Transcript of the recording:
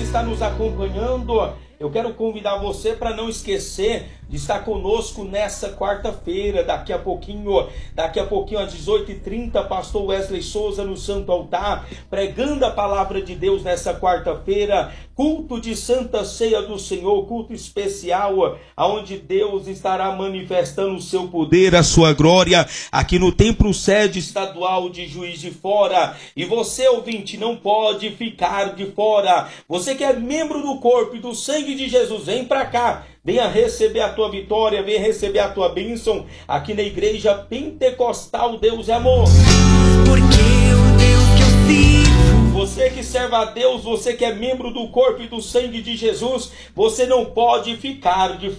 está nos acompanhando, eu quero convidar você para não esquecer de estar conosco nessa quarta-feira. Daqui a pouquinho às 18h30, pastor Wesley Souza no Santo Altar, pregando a palavra de Deus nessa quarta-feira. Culto de Santa Ceia do Senhor, culto especial, onde Deus estará manifestando o seu poder, a sua glória, aqui no Templo Sede Estadual de Juiz de Fora. E você, ouvinte, não pode ficar de fora. Você que é membro do corpo e do sangue de Jesus, vem para cá. Venha receber a tua vitória, venha receber a tua bênção aqui na Igreja Pentecostal Deus é Amor. Porque o Deus que eu sirvo. Você que serve a Deus, você que é membro do corpo e do sangue de Jesus, você não pode ficar de